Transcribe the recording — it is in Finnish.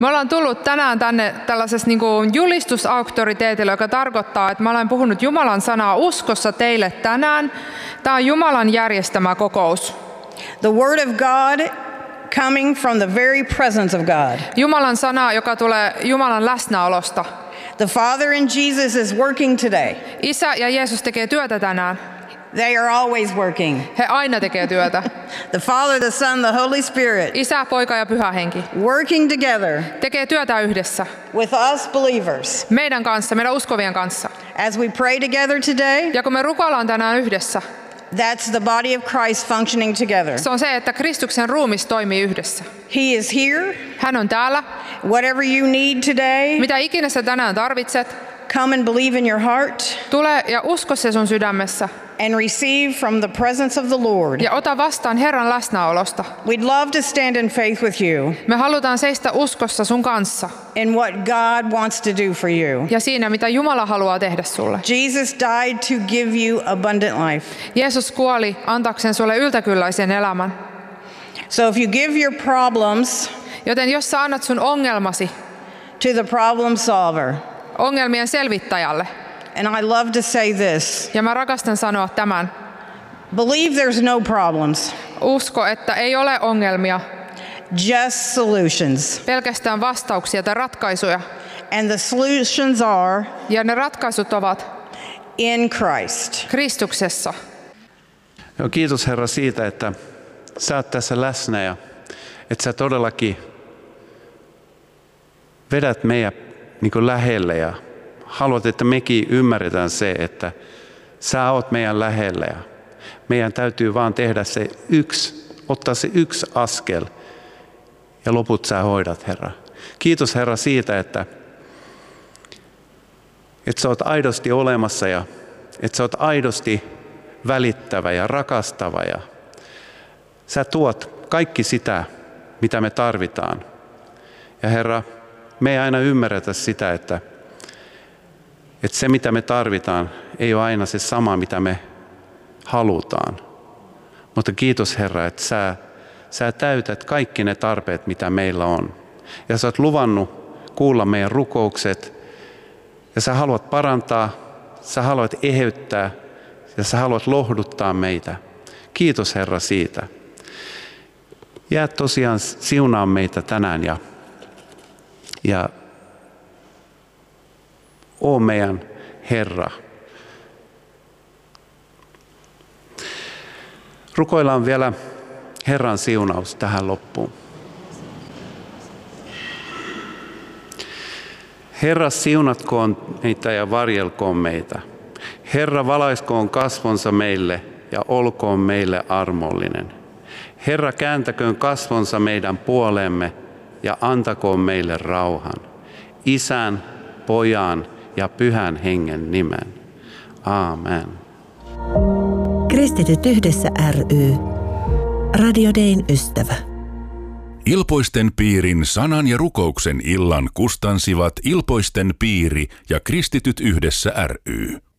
Me ollaan tullut tänään tänne tällaisessa julistusauktoriteetilla, joka tarkoittaa, että mä olen puhunut Jumalan sanaa uskossa teille tänään. Tämä on Jumalan järjestämä kokous. The word of God coming from the very presence of God. Jumalan sana, joka tulee Jumalan läsnäolosta. The Father and Jesus is working today. Isä ja Jeesus tekee työtä tänään. They are always working. He aina tekee työtä. The Father, the Son, the Holy Spirit. Isä, Poika ja Pyhä Henki. Working together. Tekee työtä yhdessä. With us believers. Meidän kanssa, meidän uskovien kanssa. As we pray together today. Ja kun me rukoillaan tänään yhdessä. That's the body of Christ functioning together. Se on se, että Kristuksen ruumis toimii yhdessä. He is here. Hän on täällä. Whatever you need today. Mitä ikinä sä tänään tarvitset. Come and believe in your heart. Tule ja usko se sun sydämessä. And receive from the presence of the Lord. Ja ota vastaan Herran läsnäolosta. We'd love to stand in faith with you. Me halutaan seistä uskossa sun kanssa. In what God wants to do for you. Ja siinä, mitä Jumala haluaa tehdä sulle. Jesus died to give you abundant life. Jeesus kuoli antaakseen sulle yltäkylläisen elämän. So if you give your problems, joten jos sä annat sun ongelmasi to the problem solver. Ongelmien selvittäjälle. And I love to say this. Ja mä rakastan sanoa tämän. Believe there's no problems. Usko, että ei ole ongelmia. Just solutions. Pelkästään vastauksia tai ratkaisuja. And the solutions are. Ja ne ratkaisut ovat. In Christ. Kristuksessa. Kiitos Herra siitä, että sä oot tässä läsnä ja että sä todellakin vedät meidän lähelle ja haluat, että mekin ymmärretään se, että sä oot meidän lähellä ja meidän täytyy vaan tehdä ottaa se yksi askel ja loput sä hoidat, Herra. Kiitos Herra siitä, että sä oot aidosti olemassa ja että sä oot aidosti välittävä ja rakastava ja sä tuot kaikki sitä, mitä me tarvitaan. Ja Herra, me ei aina ymmärretä sitä, että se mitä me tarvitaan ei ole aina se sama, mitä me halutaan. Mutta kiitos Herra, että sä täytät kaikki ne tarpeet, mitä meillä on. Ja sä oot luvannut kuulla meidän rukoukset. Ja sä haluat parantaa, sä haluat eheyttää ja sä haluat lohduttaa meitä. Kiitos Herra siitä. Jää tosiaan siunaa meitä tänään ja oo meidän Herra. Rukoillaan vielä Herran siunaus tähän loppuun. Herra, siunatkoon meitä ja varjelkoon meitä. Herra, valaiskoon kasvonsa meille ja olkoon meille armollinen. Herra, kääntäköön kasvonsa meidän puoleemme ja antakoon meille rauhan. Isän, Pojan ja Pyhän Hengen nimen. Aamen. Kristityt yhdessä ry. Radio Dayn ystävä. Ilpoisten piirin sanan ja rukouksen illan kustansivat Ilpoisten piiri ja Kristityt yhdessä ry.